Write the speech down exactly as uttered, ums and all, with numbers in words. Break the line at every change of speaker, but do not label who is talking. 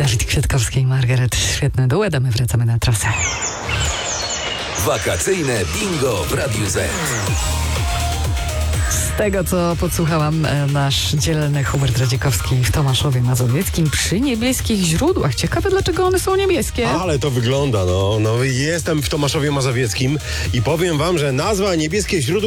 Dawid Kwiatkowski i Margaret. Świetny duet, a my wracamy na trasę.
Wakacyjne bingo w Radiu Z.
Z tego, co podsłuchałam, nasz dzielny Hubert Radziekowski w Tomaszowie Mazowieckim przy niebieskich źródłach. Ciekawe, dlaczego one są niebieskie.
Ale to wygląda, no. no. Jestem w Tomaszowie Mazowieckim i powiem wam, że nazwa Niebieskie Źródło